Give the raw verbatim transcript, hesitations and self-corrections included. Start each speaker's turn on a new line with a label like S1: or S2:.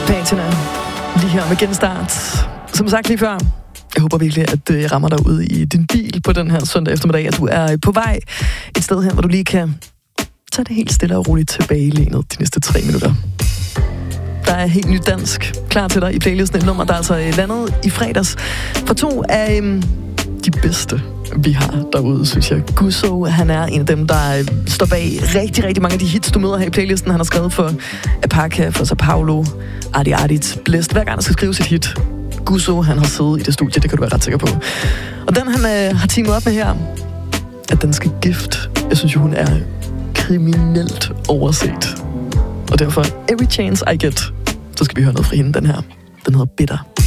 S1: Patina, lige her med genstart. Som sagt lige før, jeg håber virkelig, at det rammer dig ud i din bil på den her søndag eftermiddag, at du er på vej et sted hen, hvor du lige kan tage det helt stille og roligt tilbagelænet de næste tre minutter. Der er helt nyt dansk klar til dig i playlisten. Et nummer, der altså landet i fredags for to af øhm, de bedste, vi har derude, synes jeg. Gusso, han er en af dem, der står bag rigtig, rigtig mange af de hits, du møder her i playlisten. Han har skrevet for Apache, for Sao Paulo, Adi Adit, Blæst. Hver gang han skal skrive sit hit, Gusso, han har siddet i det studie, det kan du være ret sikker på. Og den, han øh, har teamet op med her, at den skal gift. Jeg synes jo, hun er kriminelt overset. Og derfor, every chance I get, så skal vi høre noget fra hende, den her. Den hedder Bitter.